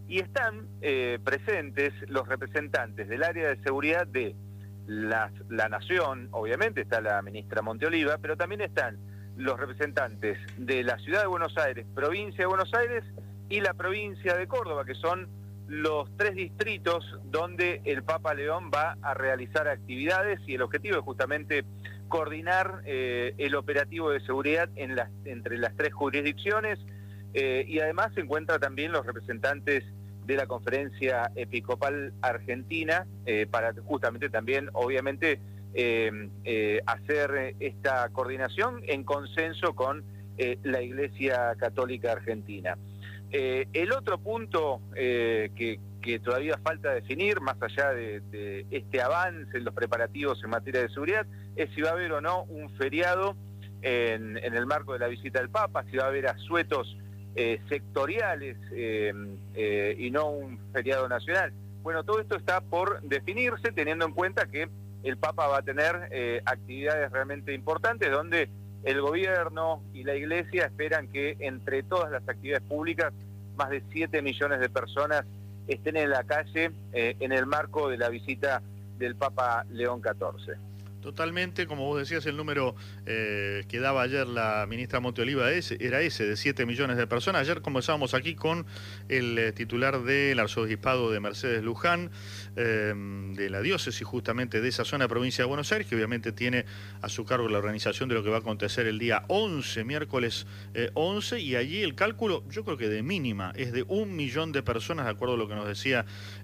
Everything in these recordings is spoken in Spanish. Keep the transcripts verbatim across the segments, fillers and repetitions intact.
y están eh, presentes los representantes del área de seguridad de la, la Nación, obviamente está la ministra Monteoliva, pero también están los representantes de la Ciudad de Buenos Aires, provincia de Buenos Aires y la provincia de Córdoba, que son los tres distritos donde el Papa León va a realizar actividades, y el objetivo es justamente coordinar eh, el operativo de seguridad en las, entre las tres jurisdicciones, eh, y además se encuentran también los representantes de la Conferencia Episcopal Argentina, eh, para justamente también, obviamente, eh, eh, hacer esta coordinación en consenso con eh, la Iglesia Católica Argentina. Eh, el otro punto eh, que, que todavía falta definir, más allá de, de este avance en los preparativos en materia de seguridad, es si va a haber o no un feriado en, en el marco de la visita del Papa, si va a haber asuetos eh, sectoriales eh, eh, y no un feriado nacional. Bueno, todo esto está por definirse, teniendo en cuenta que el Papa va a tener eh, actividades realmente importantes, donde el gobierno y la Iglesia esperan que entre todas las actividades públicas más de siete millones de personas estén en la calle eh, en el marco de la visita del Papa León catorce. Totalmente, como vos decías, el número eh, que daba ayer la ministra Monteoliva ese, era ese, de siete millones de personas. Ayer conversábamos aquí con el eh, titular del arzobispado de Mercedes Luján, eh, de la diócesis justamente de esa zona, provincia de Buenos Aires, que obviamente tiene a su cargo la organización de lo que va a acontecer el día once, miércoles eh, once, y allí el cálculo, yo creo que de mínima, es de un millón de personas, de acuerdo a lo que nos decía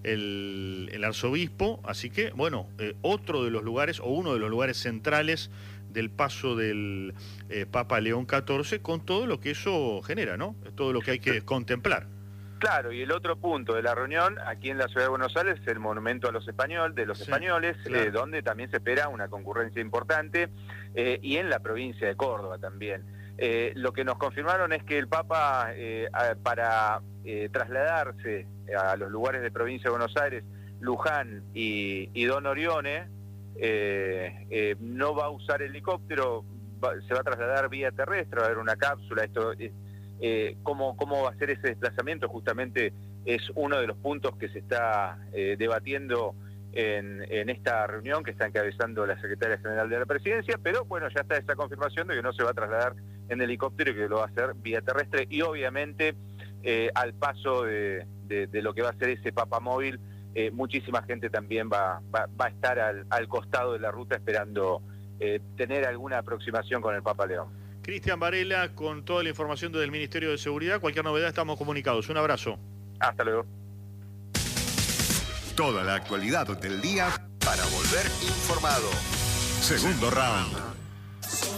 el, el arzobispo. Así que, bueno, eh, otro de los lugares, o uno de los los lugares centrales del paso del eh, Papa León catorce, con todo lo que eso genera, ¿no? Todo lo que hay que contemplar. Claro, y el otro punto de la reunión aquí en la Ciudad de Buenos Aires es el monumento a los españoles, de los sí, españoles, claro. eh, donde también se espera una concurrencia importante, eh, y en la provincia de Córdoba también. Eh, lo que nos confirmaron es que el Papa, eh, para eh, trasladarse a los lugares de provincia de Buenos Aires, Luján y, y Don Orione, Eh, eh, no va a usar helicóptero, va, se va a trasladar vía terrestre, va a haber una cápsula. Esto es, eh, cómo, cómo va a ser ese desplazamiento justamente es uno de los puntos que se está eh, debatiendo en, en esta reunión que está encabezando la Secretaria General de la Presidencia, pero bueno, ya está esa confirmación de que no se va a trasladar en helicóptero y que lo va a hacer vía terrestre, y obviamente eh, al paso de, de, de lo que va a ser ese papamóvil, Eh, muchísima gente también va, va, va a estar al, al costado de la ruta esperando eh, tener alguna aproximación con el Papa León. Cristian Varela, con toda la información del Ministerio de Seguridad. Cualquier novedad estamos comunicados. Un abrazo. Hasta luego. Toda la actualidad del día para volver informado. Segundo round.